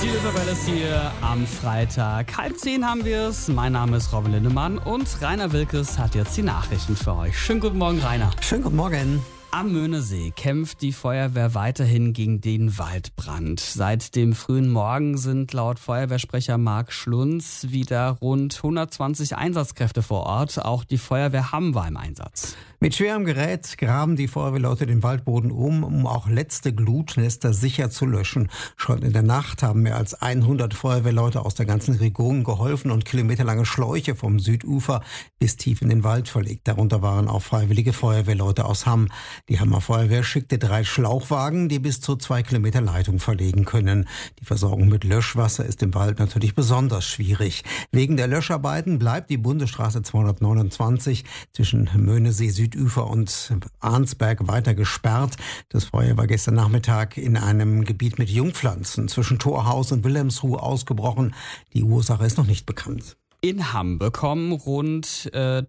Die Lippe-Welle ist hier am Freitag. 9:30 haben wir es. Mein Name ist Robin Lindemann und Rainer Wilkes hat jetzt die Nachrichten für euch. Schönen guten Morgen, Rainer. Schönen guten Morgen. Am Möhnesee kämpft die Feuerwehr weiterhin gegen den Waldbrand. Seit dem frühen Morgen sind laut Feuerwehrsprecher Marc Schlunz wieder rund 120 Einsatzkräfte vor Ort. Auch die Feuerwehr Hamm war im Einsatz. Mit schwerem Gerät graben die Feuerwehrleute den Waldboden um auch letzte Glutnester sicher zu löschen. Schon in der Nacht haben mehr als 100 Feuerwehrleute aus der ganzen Region geholfen und kilometerlange Schläuche vom Südufer bis tief in den Wald verlegt. Darunter waren auch freiwillige Feuerwehrleute aus Hamm. Die Hammer Feuerwehr schickte 3 Schlauchwagen, die bis zu 2 Kilometer Leitung verlegen können. Die Versorgung mit Löschwasser ist im Wald natürlich besonders schwierig. Wegen der Löscharbeiten bleibt die Bundesstraße 229 zwischen Möhnesee Südufer und Arnsberg weiter gesperrt. Das Feuer war gestern Nachmittag in einem Gebiet mit Jungpflanzen zwischen Torhaus und Wilhelmsruhe ausgebrochen. Die Ursache ist noch nicht bekannt. In Hamm bekommen rund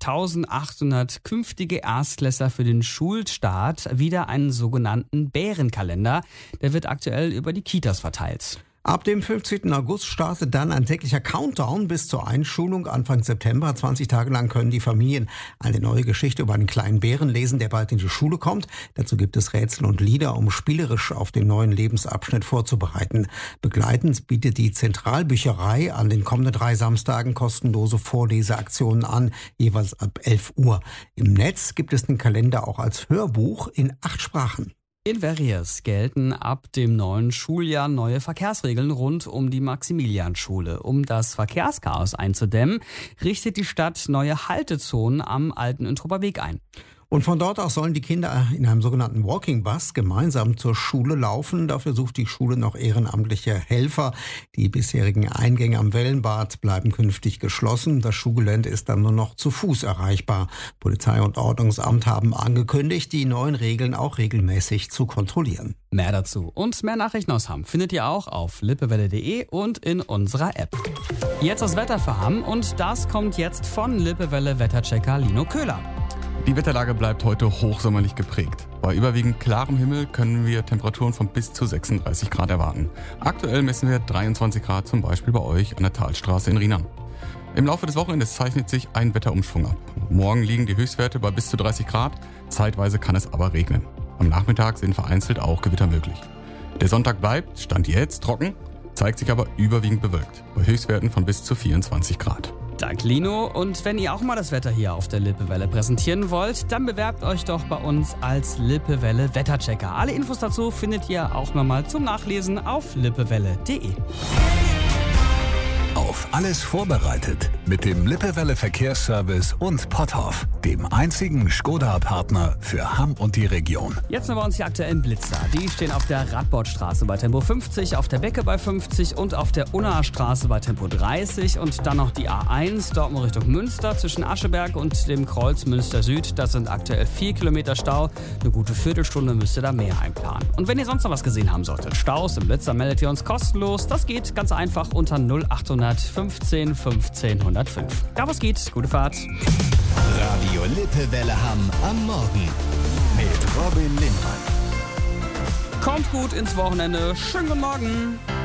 1800 künftige Erstklässler für den Schulstart wieder einen sogenannten Bärenkalender. Der wird aktuell über die Kitas verteilt. Ab dem 15. August startet dann ein täglicher Countdown bis zur Einschulung Anfang September. 20 Tage lang können die Familien eine neue Geschichte über einen kleinen Bären lesen, der bald in die Schule kommt. Dazu gibt es Rätsel und Lieder, um spielerisch auf den neuen Lebensabschnitt vorzubereiten. Begleitend bietet die Zentralbücherei an den kommenden 3 Samstagen kostenlose Vorleseaktionen an, jeweils ab 11 Uhr. Im Netz gibt es den Kalender auch als Hörbuch in 8 Sprachen. In Verriers gelten ab dem neuen Schuljahr neue Verkehrsregeln rund um die Maximilianschule. Um das Verkehrschaos einzudämmen, richtet die Stadt neue Haltezonen am alten Introper Weg ein. Und von dort aus sollen die Kinder in einem sogenannten Walking Bus gemeinsam zur Schule laufen. Dafür sucht die Schule noch ehrenamtliche Helfer. Die bisherigen Eingänge am Wellenbad bleiben künftig geschlossen. Das Schulgelände ist dann nur noch zu Fuß erreichbar. Polizei und Ordnungsamt haben angekündigt, die neuen Regeln auch regelmäßig zu kontrollieren. Mehr dazu und mehr Nachrichten aus Hamm findet ihr auch auf lippewelle.de und in unserer App. Jetzt das Wetter für Hamm und das kommt jetzt von Lippewelle-Wetterchecker Lino Köhler. Die Wetterlage bleibt heute hochsommerlich geprägt. Bei überwiegend klarem Himmel können wir Temperaturen von bis zu 36 Grad erwarten. Aktuell messen wir 23 Grad zum Beispiel bei euch an der Talstraße in Riemann. Im Laufe des Wochenendes zeichnet sich ein Wetterumschwung ab. Morgen liegen die Höchstwerte bei bis zu 30 Grad, zeitweise kann es aber regnen. Am Nachmittag sind vereinzelt auch Gewitter möglich. Der Sonntag bleibt, Stand jetzt, trocken, zeigt sich aber überwiegend bewölkt, bei Höchstwerten von bis zu 24 Grad. Dank Lino. Und wenn ihr auch mal das Wetter hier auf der Lippewelle präsentieren wollt, dann bewerbt euch doch bei uns als Lippewelle Wetterchecker. Alle Infos dazu findet ihr auch nochmal zum Nachlesen auf lippewelle.de. Auf alles vorbereitet mit dem Lippewelle Verkehrsservice und Potthoff, dem einzigen Skoda-Partner für Hamm und die Region. Jetzt noch bei uns die aktuellen Blitzer. Die stehen auf der Radbordstraße bei Tempo 50, auf der Becke bei 50 und auf der Unnaer Straße bei Tempo 30. Und dann noch die A1 Dortmund Richtung Münster zwischen Ascheberg und dem Kreuz Münster Süd. Das sind aktuell 4 Kilometer Stau. Eine gute Viertelstunde müsst ihr da mehr einplanen. Und wenn ihr sonst noch was gesehen haben solltet, Staus im Blitzer, meldet ihr uns kostenlos. Das geht ganz einfach unter 0800 15 15 105. Ja, was geht? Gute Fahrt. Radio Lippewelle Hamm am Morgen mit Robin Lindmann. Kommt gut ins Wochenende. Schönen guten Morgen.